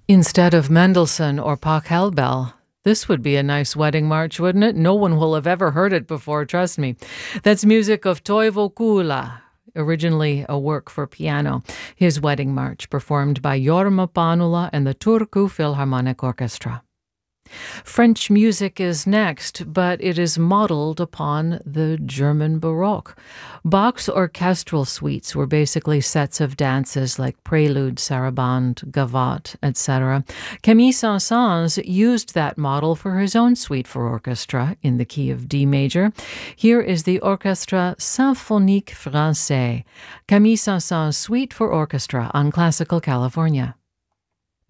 Instead of Mendelssohn or Pachelbel. This would be a nice wedding march, wouldn't it? No one will have ever heard it before, trust me. That's music of Toivo Kuula, originally a work for piano. His wedding march, performed by Jorma Panula and the Turku Philharmonic Orchestra. French music is next, but it is modeled upon the German Baroque. Bach's orchestral suites were basically sets of dances like prelude, sarabande, gavotte, etc. Camille Saint-Saëns used that model for his own suite for orchestra in the key of D major. Here is the Orchestre Symphonique Français, Camille Saint-Saëns Suite for Orchestra on Classical California.